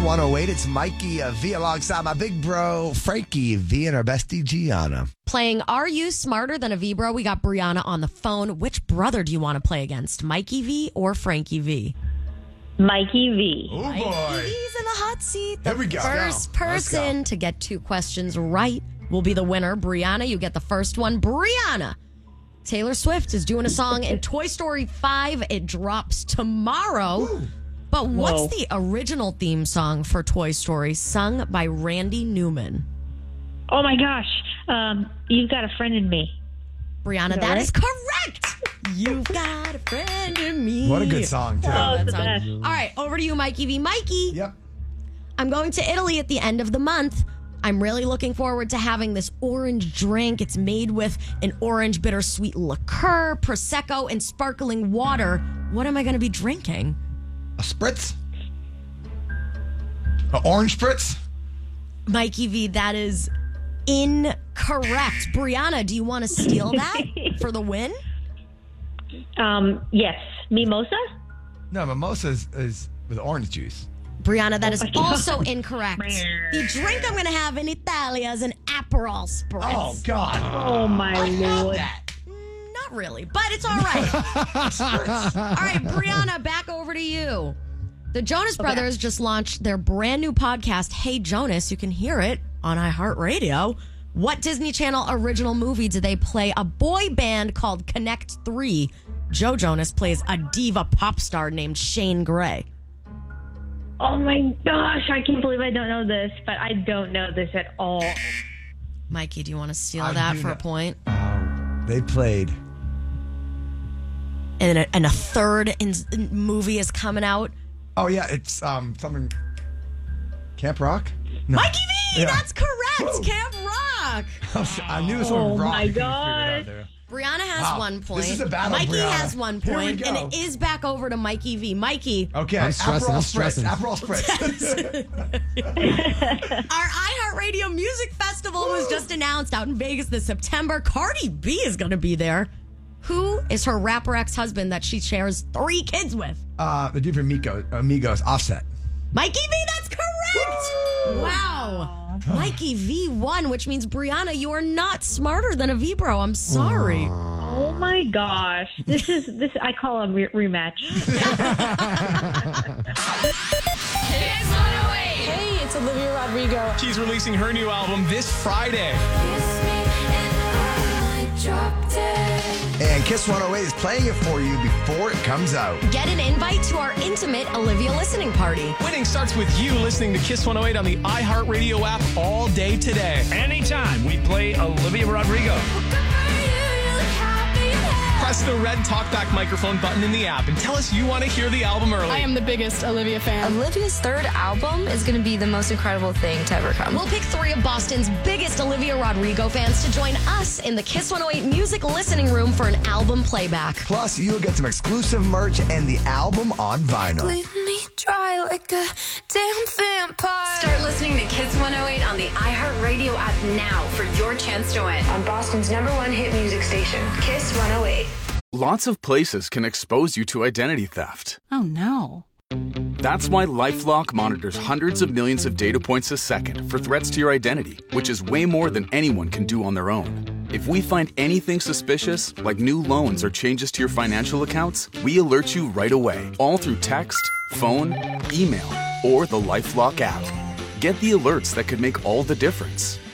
108. It's Mikey V alongside my big bro, Frankie V, and our bestie, Gianna. Playing Are You Smarter Than a V Bro? We got Brianna on the phone. Which brother do you want to play against, Mikey V or Frankie V? Mikey V. Oh, Mikey boy. V's in the hot seat. There we go. First Let's go. person to get 2 questions right will be the winner. Brianna, you get the first one. Brianna, Taylor Swift is doing a song in Toy Story 5. It drops tomorrow. Ooh. But what's Whoa. the original theme song for Toy Story sung by Randy Newman? Oh my gosh. You've got a friend in me. Brianna, that is correct. You've got a friend in me. What a good song, too. Oh, That the song. best. All right, over to you, Mikey V. Mikey, Yep. I'm going to Italy at the end of the month. I'm really looking forward to having this orange drink. It's made with an orange bittersweet liqueur, Prosecco, and sparkling water. What am I going to be drinking? A spritz? An orange spritz? Mikey V, that is incorrect. Brianna, do you want to steal that for the win? Yes. Mimosa? No, mimosa is with orange juice. Brianna, that is also incorrect. The drink I'm going to have in Italia is an Aperol Spritz. Oh, God. Oh my lord. Not really, but it's all right. All right, Brianna, back over to you. The Jonas Brothers just launched their brand new podcast, Hey Jonas. You can hear it on iHeartRadio. What Disney Channel original movie do they play a boy band called Connect 3? Joe Jonas plays a diva pop star named Shane Gray. Oh my gosh. I can't believe I don't know this, but I don't know this at all. Mikey, do you want to steal I that do for a know. point? They played. And a third movie is coming out. Oh, yeah, it's something. Camp Rock? No. Mikey V, Yeah. that's correct. Whoa. Camp Rock. I knew it was something Oh, wrong. my You couldn't figure it out God. there. Brianna has Wow. 1 point. This is a battle, Mikey Brianna. has 1 Here we point, go. and it is back over to Mikey V. Mikey, Okay, I'm stressing, Aperol I'm Spritz. stressing. Aperol Spritz. our iHeartRadio Music Festival was just announced out in Vegas this September. Cardi B is going to be there. Who is her rapper ex-husband that she shares 3 kids with? The dude from Amigos, Offset. Mikey V, that's correct! Wow. Mikey V won, which means, Brianna, you are not smarter than a V-Bro. I'm sorry. Oh my gosh. This I call a rematch. Hey, it's Olivia Rodrigo. She's releasing her new album this Friday. And Kiss 108 is playing it for you before it comes out. Get an invite to our intimate Olivia listening party. Winning starts with you listening to Kiss 108 on the iHeartRadio app all day today. Anytime we play Olivia Rodrigo. Press the red talkback microphone button in the app and tell us you want to hear the album early. I am the biggest Olivia fan. Olivia's third album is going to be the most incredible thing to ever come. We'll pick 3 of Boston's biggest Olivia Rodrigo fans to join us in the Kiss 108 music listening room for an album playback. Plus, you'll get some exclusive merch and the album on vinyl. Leave me dry like a damn vampire. Start listening to Kiss 108 on the iHeartRadio app now for your chance to win. On Boston's #1 hit music station, Kiss 108. Lots of places can expose you to identity theft. Oh no. That's why LifeLock monitors hundreds of millions of data points a second for threats to your identity, which is way more than anyone can do on their own. If we find anything suspicious, like new loans or changes to your financial accounts, we alert you right away, all through text, phone, email, or the LifeLock app. Get the alerts that could make all the difference.